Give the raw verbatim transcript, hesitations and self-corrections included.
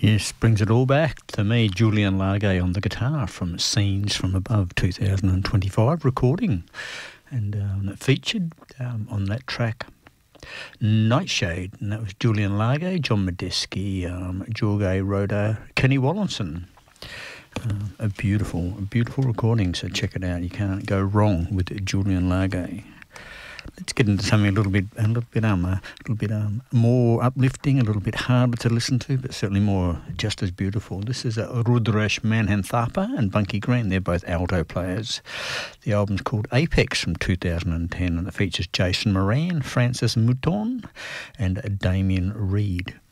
Yes, brings it all back to me, Julian Largay on the guitar from Scenes from Above two thousand twenty-five recording. And um, it featured um, on that track Nightshade, and that was Julian Largay, John Medeski, um, Jorge Roda, Kenny Wallinson. Uh, a beautiful, a beautiful recording, so check it out. You can't go wrong with Julian Largay. Let's get into something a little bit, a little bit, um, a little bit um, more uplifting, a little bit harder to listen to, but certainly more just as beautiful. This is uh, Rudresh Manhanthapa and Bunky Green. They're both alto players. The album's called Apex from two thousand ten, and it features Jason Moran, Francis Mouton, and Damien Reed.